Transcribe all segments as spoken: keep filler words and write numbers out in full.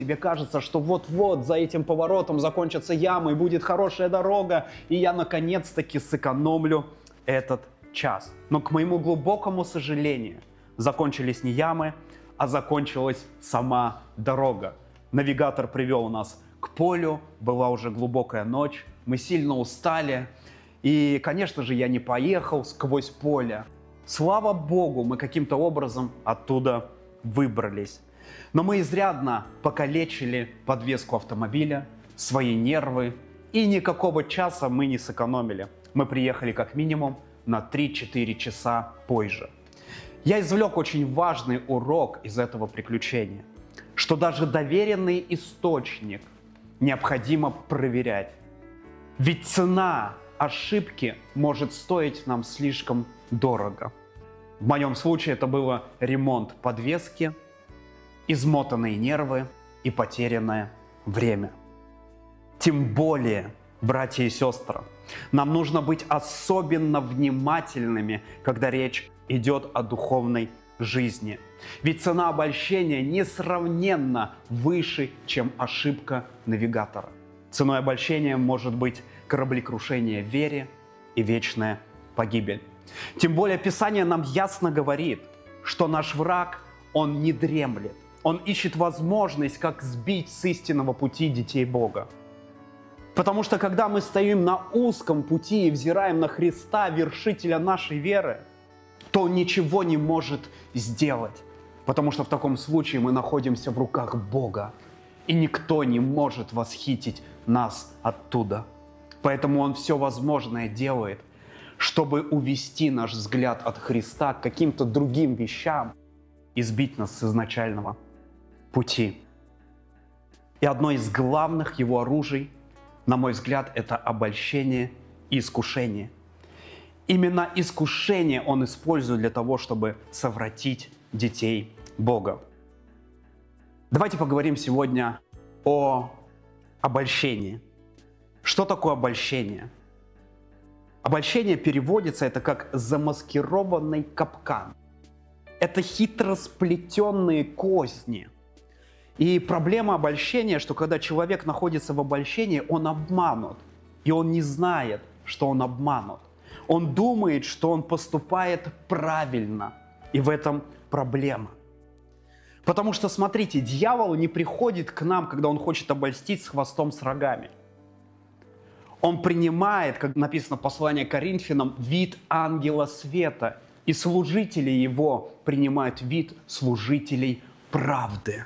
Тебе кажется, что вот-вот за этим поворотом закончится яма и будет хорошая дорога, и я наконец-таки сэкономлю этот час. Но, к моему глубокому сожалению, закончились не ямы, а закончилась сама дорога. Навигатор привел нас к полю, была уже глубокая ночь, мы сильно устали, и, конечно же, я не поехал сквозь поле. Слава Богу, мы каким-то образом оттуда выбрались. Но мы изрядно покалечили подвеску автомобиля, свои нервы, и никакого часа мы не сэкономили. Мы приехали как минимум на три-четыре часа позже. Я извлек очень важный урок из этого приключения, что даже доверенный источник необходимо проверять. Ведь цена ошибки может стоить нам слишком дорого. В моем случае это было ремонт подвески, измотанные нервы и потерянное время. Тем более, братья и сестры, нам нужно быть особенно внимательными, когда речь идет о духовной жизни. Ведь цена обольщения несравненно выше, чем ошибка навигатора. Ценой обольщения может быть кораблекрушение в вере и вечная погибель. Тем более Писание нам ясно говорит, что наш враг, он не дремлет. Он ищет возможность, как сбить с истинного пути детей Бога. Потому что когда мы стоим на узком пути и взираем на Христа, вершителя нашей веры, то Он ничего не может сделать. Потому что в таком случае мы находимся в руках Бога. И никто не может восхитить нас оттуда. Поэтому Он все возможное делает, чтобы увести наш взгляд от Христа к каким-то другим вещам и сбить нас с изначального пути. И одно из главных его оружий, на мой взгляд, это обольщение и искушение. Именно искушение он использует для того, чтобы совратить детей Бога. Давайте поговорим сегодня о обольщении. Что такое обольщение? Обольщение переводится это как замаскированный капкан. Это хитро сплетенные козни. И проблема обольщения, что когда человек находится в обольщении, он обманут. И он не знает, что он обманут. Он думает, что он поступает правильно. И в этом проблема. Потому что, смотрите, дьявол не приходит к нам, когда он хочет обольстить с хвостом с рогами. Он принимает, как написано в послании к Коринфянам, вид ангела света. И служители его принимают вид служителей правды.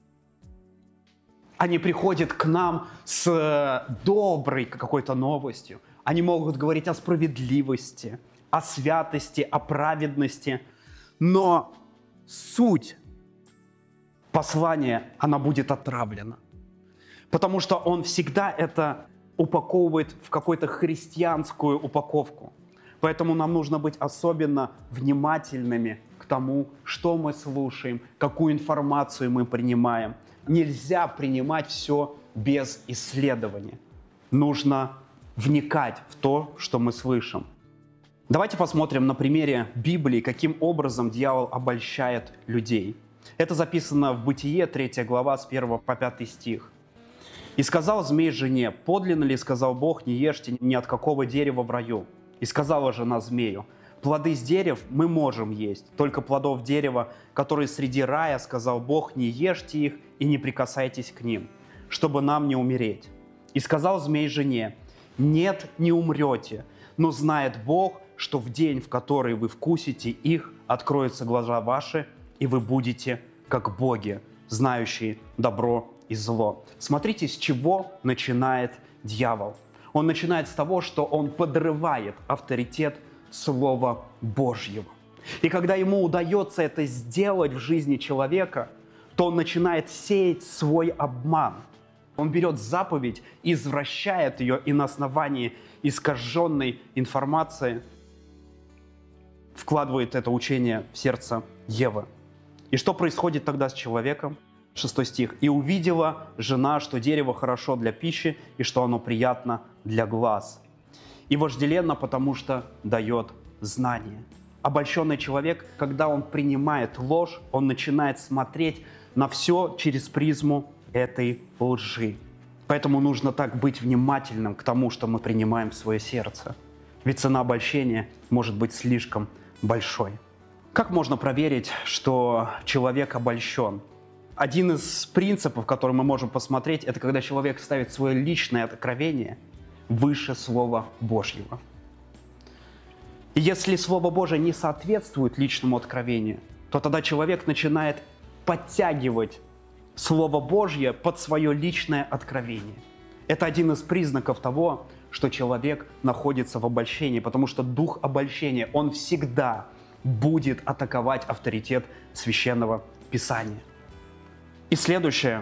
Они приходят к нам с доброй какой-то новостью. Они могут говорить о справедливости, о святости, о праведности. Но суть послания, она будет отравлена. Потому что он всегда это упаковывает в какую-то христианскую упаковку. Поэтому нам нужно быть особенно внимательными к тому, что мы слушаем, какую информацию мы принимаем. Нельзя принимать все без исследования. Нужно вникать в то, что мы слышим. Давайте посмотрим на примере Библии, каким образом дьявол обольщает людей. Это записано в Бытие, третья глава, с первого по пятый стих. «И сказал змей жене: подлинно ли, сказал Бог, не ешьте ни от какого дерева в раю? И сказала жена змею: плоды с дерев мы можем есть, только плодов дерева, которые среди рая, сказал Бог, не ешьте их и не прикасайтесь к ним, чтобы нам не умереть. И сказал змей жене: нет, не умрете, но знает Бог, что в день, в который вы вкусите их, откроются глаза ваши, и вы будете как боги, знающие добро и зло». Смотрите, с чего начинает дьявол. Он начинает с того, что он подрывает авторитет Слова Божьего. И когда ему удается это сделать в жизни человека, то он начинает сеять свой обман. Он берет заповедь, извращает ее и на основании искаженной информации вкладывает это учение в сердце Евы. И что происходит тогда с человеком? Шестой стих. «И увидела жена, что дерево хорошо для пищи, и что оно приятно для глаз, и вожделенно, потому что дает знание». Обольщенный человек, когда он принимает ложь, он начинает смотреть на все через призму этой лжи. Поэтому нужно так быть внимательным к тому, что мы принимаем в свое сердце. Ведь цена обольщения может быть слишком большой. Как можно проверить, что человек обольщен? Один из принципов, который мы можем посмотреть, это когда человек ставит свое личное откровение выше Слова Божьего. И если Слово Божие не соответствует личному откровению, то тогда человек начинает подтягивать Слово Божье под свое личное откровение. Это один из признаков того, что человек находится в обольщении, потому что дух обольщения, он всегда будет атаковать авторитет Священного Писания. И следующее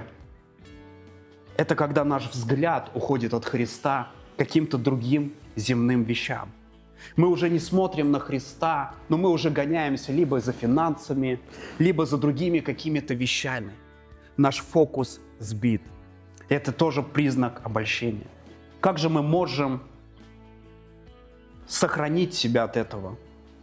– это когда наш взгляд уходит от Христа к каким-то другим земным вещам. Мы уже не смотрим на Христа, но мы уже гоняемся либо за финансами, либо за другими какими-то вещами. Наш фокус сбит. Это тоже признак обольщения. Как же мы можем сохранить себя от этого?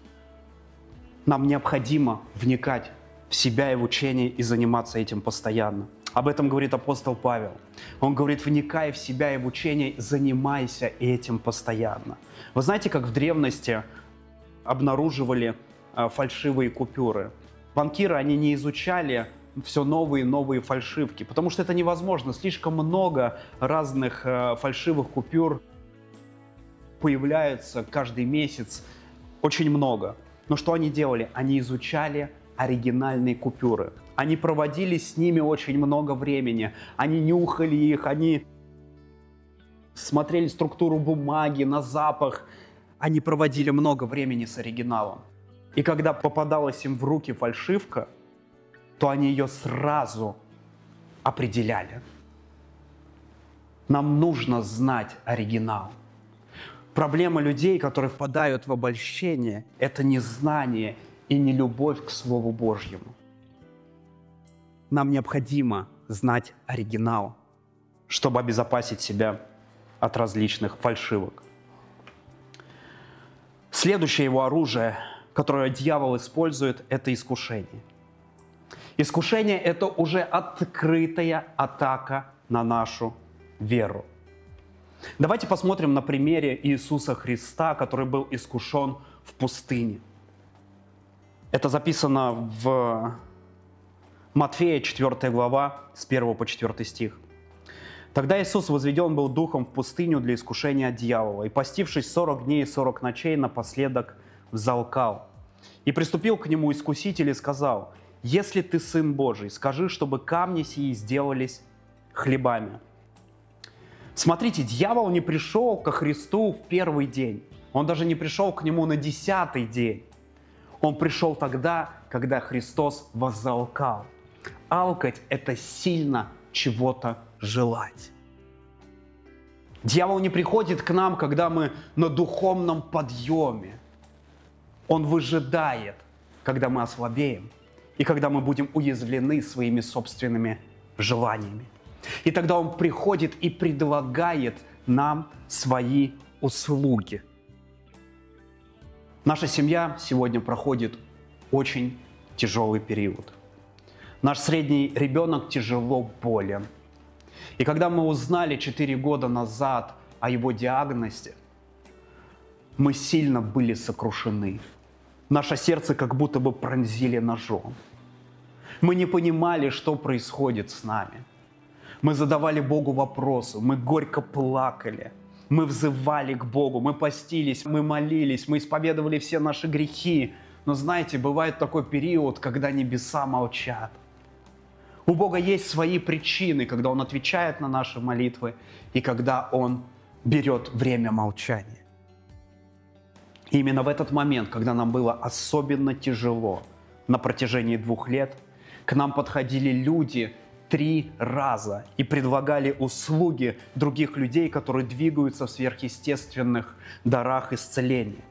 Нам необходимо вникать в себя и в учение и заниматься этим постоянно. Об этом говорит апостол Павел. Он говорит: вникай в себя и в учение, занимайся этим постоянно. Вы знаете, как в древности обнаруживали э, фальшивые купюры? Банкиры, они не изучали все новые и новые фальшивки, потому что это невозможно. Слишком много разных э, фальшивых купюр появляются каждый месяц, очень много. Но что они делали? Они изучали оригинальные купюры. Они проводили с ними очень много времени. Они нюхали их, они смотрели структуру бумаги, на запах. Они проводили много времени с оригиналом. И когда попадалась им в руки фальшивка, то они ее сразу определяли. Нам нужно знать оригинал. Проблема людей, которые впадают в обольщение, это незнание и не любовь к Слову Божьему. Нам необходимо знать оригинал, чтобы обезопасить себя от различных фальшивок. Следующее его оружие, которое дьявол использует, это искушение. Искушение – это уже открытая атака на нашу веру. Давайте посмотрим на примере Иисуса Христа, который был искушен в пустыне. Это записано в Матфея, четвёртая глава, с первого по четвёртый стих. «Тогда Иисус возведен был духом в пустыню для искушения от дьявола, и, постившись сорок дней и сорок ночей, напоследок взалкал. И приступил к нему искуситель и сказал: если ты Сын Божий, скажи, чтобы камни сии сделались хлебами». Смотрите, дьявол не пришел ко Христу в первый день. Он даже не пришел к нему на десятый день. Он пришел тогда, когда Христос воззалкал. Алкать – это сильно чего-то желать. Дьявол не приходит к нам, когда мы на духовном подъеме. Он выжидает, когда мы ослабеем и когда мы будем уязвлены своими собственными желаниями. И тогда он приходит и предлагает нам свои услуги. Наша семья сегодня проходит очень тяжелый период. Наш средний ребенок тяжело болен. И когда мы узнали четыре года назад о его диагнозе, мы сильно были сокрушены. Наше сердце как будто бы пронзили ножом. Мы не понимали, что происходит с нами. Мы задавали Богу вопросы, мы горько плакали, мы взывали к Богу, мы постились, мы молились, мы исповедовали все наши грехи. Но знаете, бывает такой период, когда небеса молчат. У Бога есть свои причины, когда Он отвечает на наши молитвы и когда Он берет время молчания. И именно в этот момент, когда нам было особенно тяжело на протяжении двух лет, к нам подходили люди три раза и предлагали услуги других людей, которые двигаются в сверхъестественных дарах исцеления.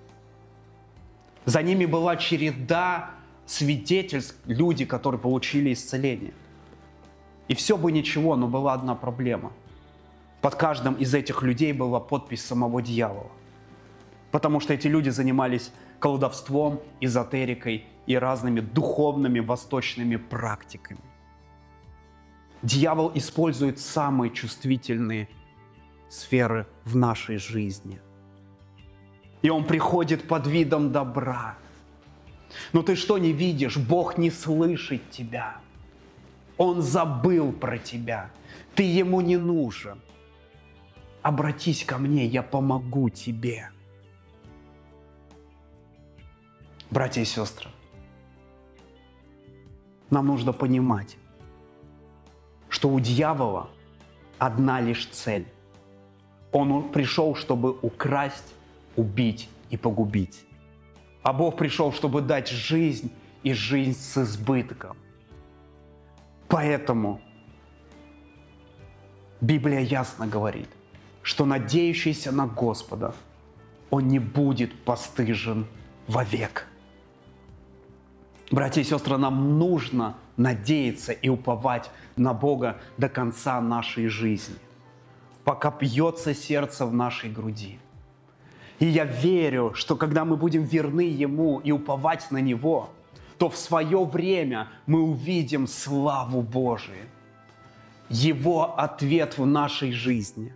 За ними была череда свидетельств, люди, которые получили исцеление. И все бы ничего, но была одна проблема. Под каждым из этих людей была подпись самого дьявола. Потому что эти люди занимались колдовством, эзотерикой и разными духовными восточными практиками. Дьявол использует самые чувствительные сферы в нашей жизни. И он приходит под видом добра. Но ты что не видишь? Бог не слышит тебя. Он забыл про тебя. Ты ему не нужен. Обратись ко мне, я помогу тебе. Братья и сестры, нам нужно понимать, что у дьявола одна лишь цель. Он пришел, чтобы украсть, убить и погубить. А Бог пришел, чтобы дать жизнь и жизнь с избытком. Поэтому Библия ясно говорит, что надеющийся на Господа, он не будет постыжен вовек. Братья и сестры, нам нужно надеяться и уповать на Бога до конца нашей жизни, пока бьется сердце в нашей груди. И я верю, что когда мы будем верны Ему и уповать на Него, то в свое время мы увидим славу Божию, Его ответ в нашей жизни.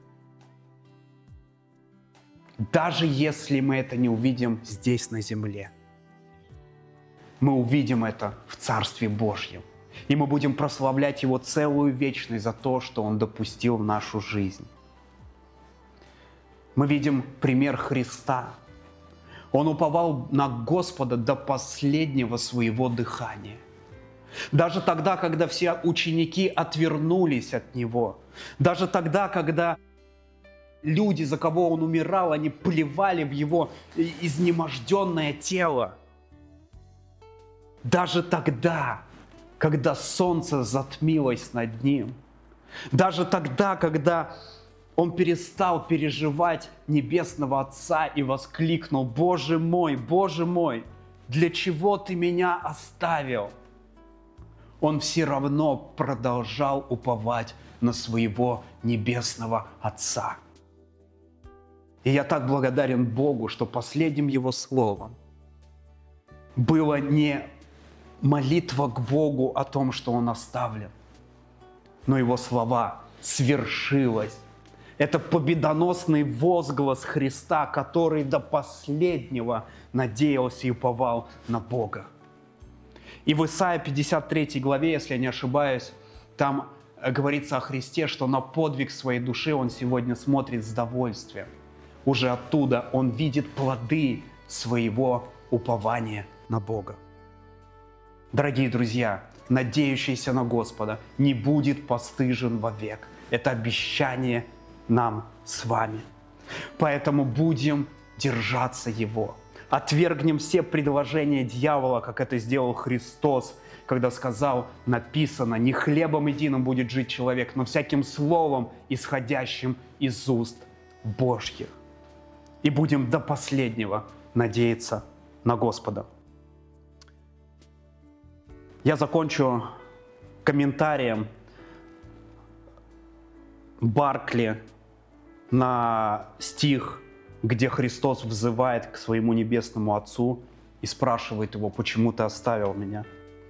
Даже если мы это не увидим здесь на земле, мы увидим это в Царстве Божьем. И мы будем прославлять Его целую вечность за то, что Он допустил в нашу жизнь. Мы видим пример Христа. Он уповал на Господа до последнего своего дыхания. Даже тогда, когда все ученики отвернулись от Него. Даже тогда, когда люди, за кого Он умирал, они плевали в Его изнеможденное тело. Даже тогда, когда солнце затмилось над Ним. Даже тогда, когда Он перестал переживать Небесного Отца и воскликнул: «Боже мой, Боже мой, для чего Ты меня оставил?» Он все равно продолжал уповать на своего Небесного Отца. И я так благодарен Богу, что последним Его словом было не молитва к Богу о том, что Он оставлен, но Его слова «свершилось». Это победоносный возглас Христа, который до последнего надеялся и уповал на Бога. И в Исайя пятьдесят третьей главе, если я не ошибаюсь, там говорится о Христе, что на подвиг своей души Он сегодня смотрит с довольствием. Уже оттуда Он видит плоды своего упования на Бога. Дорогие друзья, надеющийся на Господа не будет постыжен вовек. Это обещание нам с вами. Поэтому будем держаться Его. Отвергнем все предложения дьявола, как это сделал Христос, когда сказал: написано, не хлебом единым будет жить человек, но всяким словом, исходящим из уст Божьих. И будем до последнего надеяться на Господа. Я закончу комментарием Баркли на стих, где Христос взывает к своему Небесному Отцу и спрашивает Его: «Почему ты оставил меня?»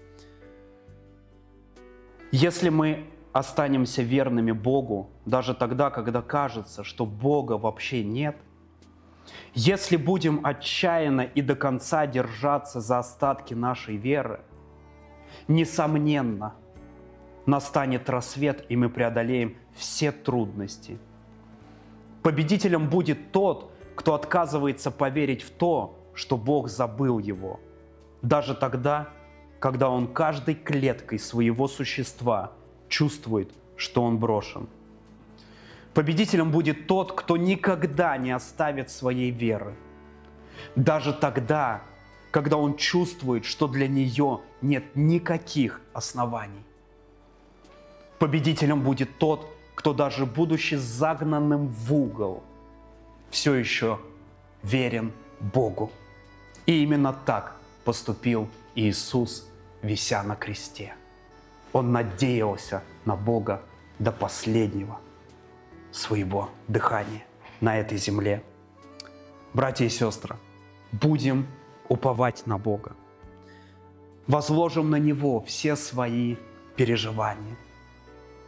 Если мы останемся верными Богу, даже тогда, когда кажется, что Бога вообще нет, если будем отчаянно и до конца держаться за остатки нашей веры, несомненно, настанет рассвет, и мы преодолеем все трудности. Победителем будет тот, кто отказывается поверить в то, что Бог забыл его, даже тогда, когда он каждой клеткой своего существа чувствует, что он брошен. Победителем будет тот, кто никогда не оставит своей веры, даже тогда, когда он чувствует, что для нее нет никаких оснований. Победителем будет тот, кто даже будучи загнанным в угол, все еще верен Богу. И именно так поступил Иисус, вися на кресте. Он надеялся на Бога до последнего своего дыхания на этой земле. Братья и сестры, будем уповать на Бога. Возложим на Него все свои переживания.